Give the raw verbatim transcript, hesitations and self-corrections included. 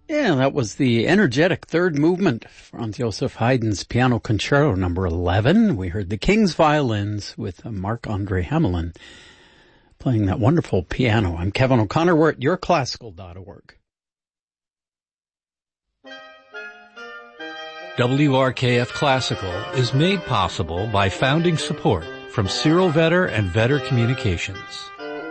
Yeah, that was the energetic third movement, Franz Joseph Haydn's Piano Concerto number eleven. We heard the King's Violins with Marc-Andre Hamelin playing that wonderful piano. I'm Kevin O'Connor. We're at your classical dot org. W R K F Classical is made possible by founding support from Cyril Vetter and Vetter Communications.